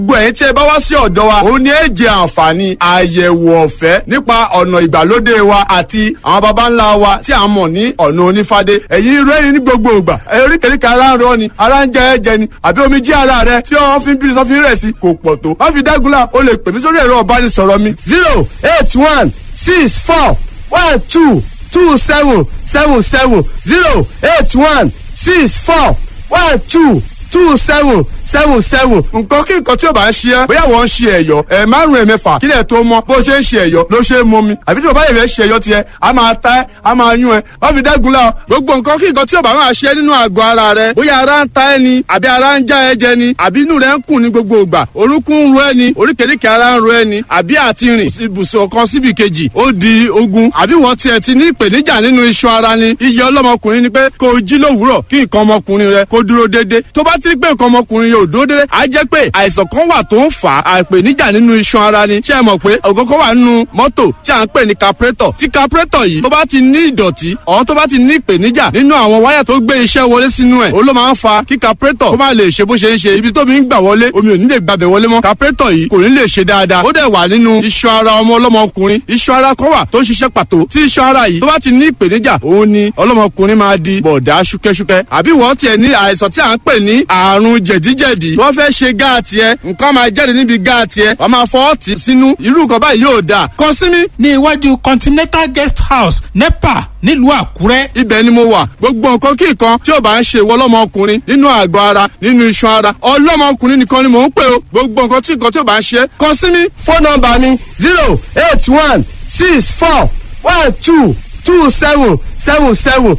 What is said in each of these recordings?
gbogbo ẹ̀yin tí ẹ bá wá sí ọ̀dọ̀ wa òun ni ẹ jẹ àǹfààní àyẹ̀wò ọ̀fẹ́ nípa ọ̀nà ìgbàlódé wa àti àwọn baba ńlá wa tí a mọ̀ ní ọ̀nà onífádé. ẹ̀yin rẹ́rìn ní gbogbo ìgbà oríkèéríkèé ara ń rọ ni ara ń jẹ ẹ̀jẹ̀ ni àbí omi jí ara rẹ tí wọ́n fi ń bí sọ́fin rẹ̀ sí kò pọ̀ tó. wọ́n fi dágunlá o lè pè mí sórí ẹ̀rọ ìbánisọ̀rọ̀ mi 08164122777 08164122777. nǹkan kí nǹkan tí o bá ń ṣe ẹ́ bóyá wọ́n ń ṣe ẹ̀yọ́ márùn-ún mẹ́fà kílẹ̀ tó mọ́ bó ṣe ń ṣe ẹ̀yọ́ ló ṣe é mú mi àbí tí o bá yẹ̀ fẹ́ ṣe ẹ̀yọ́ tiẹ̀ a máa ta ẹ́ a máa yún ẹ́ wọ́n fi dẹ́gun la gbogbo nǹkan kí nǹkan tí o bá máa ṣe nínú àgọ́ ara rẹ bóyá ara ń ta ẹ́ ni àbí ara ń já ẹ jẹ ni àbí inú rẹ ń kùn ní gbogbo ìgbà orúnkún ń ro ẹ́ ni oríkèéríkèé ara ń ro ẹ́ ni àbí àti rìn ibùsùn kan síbi kejì ó di ogun àbí wọ́n tiẹ̀ ti ní ìpèníjà nínú iṣan ara ni iye ọlọ́mọkùnrin ni pé kó o jí lówùúrọ̀ kí nǹkan ọmọkùnrin rẹ kó dúró déédé tó bá ti rí pé nǹkan ọmọkùnrin yóò dúró déédé á jẹ́ pé àìsàn kan wà tó ń fà á ìpèníjà nínú iṣan ara ni ṣé ẹ mọ̀ pé ọ̀gọ́gọ́ wà nínú mọ́tò tí à ń pè ní carburetor tí carburetor yìí tó bá ti ní ìdọ̀tí ọ̀ tó bá ti ní ìpèníjà nínú àwọn wáyà tó gbé iṣẹ́ wọlé sínú ẹ̀ ó ló máa ń fa kí carburetor kó má lè ṣe bó ṣe ń ṣe ibi tó mi ń gbà wọlé omi ò ní lè gbàbẹ̀ wọlé mọ́ carburetor yìí kò ní lè ṣe dáadáa ó dẹ̀ wà nínú iṣan ara ọmọ ọlọ́mọkùnrin iṣan ara kan wà tó ń ṣiṣẹ́ pàtó tí iṣan ara yìí tó bá ti ní ìpèníjà òun ni ọlọ́mọkùnrin máa di bọ̀dá ṣúkẹ́ṣúkẹ́ àbí wọ́n tiẹ̀ ní àìsàn tí à ń pè ní àrùn jẹ̀díjẹ̀dí wọ́n fẹ́ ṣe gáàtì ẹ nǹkan máa jáde níbi gáàtì ẹ wọ́n máa fọ́ ọ̀tí sínú irú nǹkan báyìí yóò dáa kàn sí mi. ní iwájú Continental Guest House NEPA nílùú Àkúrẹ́. ibẹ̀ ni mo wà gbogbo nǹkan kí nǹkan tí ò bá ń ṣe ìwọ ọlọ́mọkùnrin nínú àgọ́ ara nínú iṣan ara ọlọ́mọkùnrin nìkan ni mò ń pè o gbogbo nǹkan tí nǹkan tí ò bá ń ṣe kàn sí mi. fóònù nọ́mbà mi 08164122777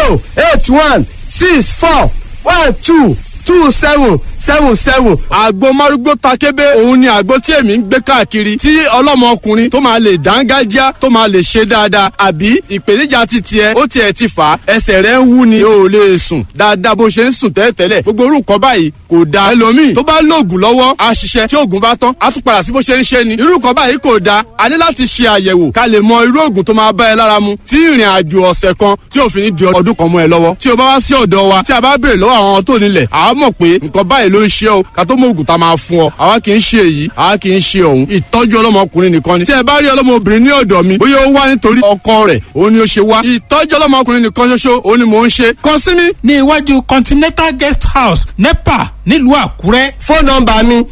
08164122777. àgbo márúgbó takébé òun ni àgbo tí èmi ń gbé káàkiri tí ọlọ́mọkùnrin tó máa lè dángájá tó máa lè ṣe dáadáa àbí ìpèníjà ti tiẹ̀ ó tiẹ̀ ti fà á ẹsẹ̀ rẹ̀ ń wú ni o ò lè sùn dáadáa bó ṣe ń sùn tẹ́lẹ̀tẹ́lẹ̀ gbogbo orúkọ báyìí kò dáa ẹlòmíì tó bá lóògùn lọ́wọ́ á ṣiṣẹ́ tí oògùn bá tán á tún padà sí bó ṣe ń ṣe ni irúkọ báyìí kò dáa a ní láti ṣe àyẹ̀wò ká lè mọ irú oògùn tó máa bá ẹ lára mu tí ìrìn àjò ọ̀sẹ̀ kan tí òfin ní di ọdún kan mọ́ ẹ lọ́wọ́ tí o bá wá sí ọ̀dọ̀ wa tí a bá béèrè lọ́wọ́ àwọn tó nílẹ̀ àá mọ̀ pé nǹkan báyìí ló ń ṣe o ká tó mọ oògùn tá a máa fún ọ àwa kì í ṣe èyí àwa kì í ṣe òun ìtọ́jú ọlọ́mọkùnrin nìkan ni tí ẹ bá rí ọlọ́mọbìnrin ní ọ̀dọ̀ mi bóyá ó wá nítorí ọkọ rẹ̀ òun ni ó ṣe wá ìtọ́jú ọlọ́mọkùnrin nìkan ṣoṣo òun ni mò ń ṣe kàn sí mi. ní iwájú Continental Guest House NEPA nílùú Àkúrẹ́. fóònù nọ́mbà mi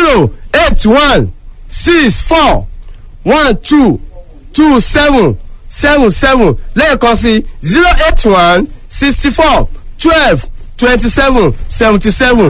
08164122777 lẹ́ẹ̀kan sí 08164122777.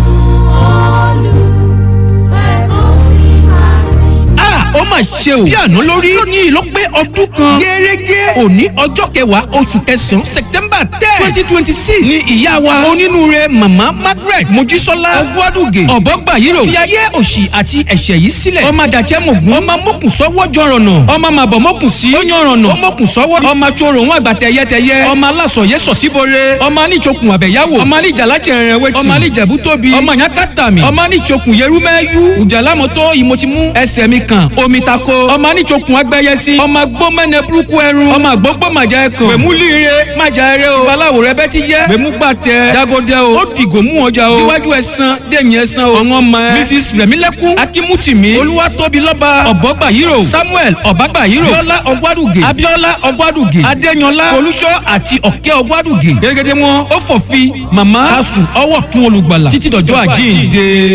ó mà ṣe o bí àná lórí lónìí ló pé ọdún kan gẹ́gẹ́ òní ọjọ́ kẹwàá oṣù kẹsàn-án September 10 2026 ni ìyá wa onínúure mama Margaret Mojísọ́lá Ọwádùgè ọ̀bọ́gbàyírò fi ayé òṣì àti ẹ̀ṣẹ̀ yìí sílẹ̀ ọmọ àdàjẹ́ mògún ọmọ mọ́kùn sọ́wọ́ jọ̀rọ̀nà ọmọ màbọ̀ mọ́kùn sí óyànrànà ọmọkùn sọ́wọ́ ọmọ àtòrò wọn àgbà tẹ̀yẹtẹ̀yẹ ọmọ alásọ̀yẹ sọ̀síbore ọmọ alíjokùn àbẹ̀yáwò ọmọ alíjàlájẹ̀ rẹ̀ wẹ̀tì ọmọ alíjẹ̀bú tóbi ọmọ àyàkátàmì ọmọ alíjokùn yerúmẹ́yú ìjàlámọ́tò ìmọ̀tìmú ẹsẹ̀ mi kan omi tako ọmọ anìjokùn agbẹyẹsí ọmọ agbómẹnẹ burúkú ẹrun ọmọ àgbọgbọ màjà ẹkàn gbẹmúlíire màjà ẹrẹ o baláwo rẹ bẹ ti yẹ gbẹmúgbàtẹ dagode o ó dìgò mú ọjà o iwájú ẹsan dèmi ẹsan o ọ̀ngọ́ mọ ẹ Mrs Rẹ̀mílẹ́kún Akímútìmí Olúwatóbilọ́ba Ọ̀bọ́gbàyírò Samuel Ọ̀bágbàyírò Bíọ́lá Ọ̀gbádùgè Abíọ́lá Ọ̀gbádùgè Adéyanlá Olúṣọ́ àti Ọ̀kẹ́ Ọ̀gbádùgè gẹ́gẹ́dẹ́ wọn ó fòfin màmá kásù ọwọ́ tún olùgbàlà títí dọ̀jọ́ àjíǹde.